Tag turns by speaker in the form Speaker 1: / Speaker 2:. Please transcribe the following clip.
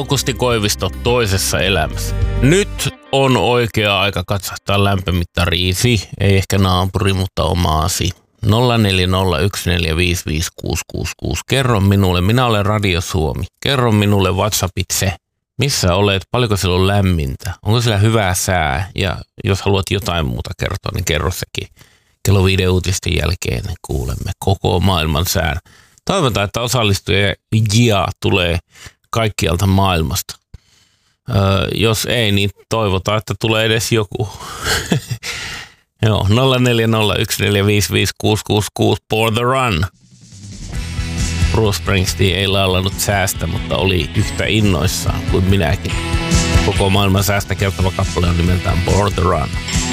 Speaker 1: Aukusti Koivisto toisessa elämässä. Nyt on oikea aika katsahtaa lämpömittariisi, ei ehkä naapuri, mutta omaasi. 0401455666. Kerro minulle, minä olen Radio Suomi. Kerro minulle WhatsAppitse, missä olet, paljonko siellä on lämmintä, onko siellä hyvää sää ja jos haluat jotain muuta kertoa, niin kerro sekin. Kello 5 uutisten jälkeen kuulemme koko maailman sään. Toivotaan, että osallistujia tulee kaikkialta maailmasta. Jos ei, niin toivotaan, että tulee edes joku. Joo, 0401455666 for the run. Bruce Springsteen ei laulanut säästä, mutta oli yhtä innoissaan kuin minäkin. Koko maailman säästä kertova kappale on nimeltään For the Run.